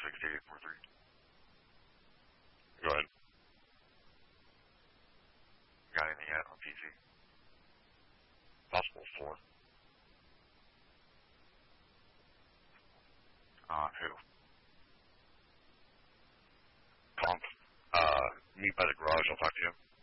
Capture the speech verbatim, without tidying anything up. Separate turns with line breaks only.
sixty-eight four three. Go ahead. Got anything yet on P C? Possible four. On who? Pump. Uh, meet by the garage. I'll talk to you.